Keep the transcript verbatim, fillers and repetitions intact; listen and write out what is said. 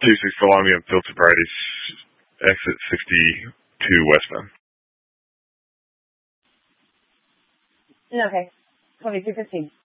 two six for Longview and Filter Paradise, exit sixty-two westbound. Okay. twenty-two fifteen.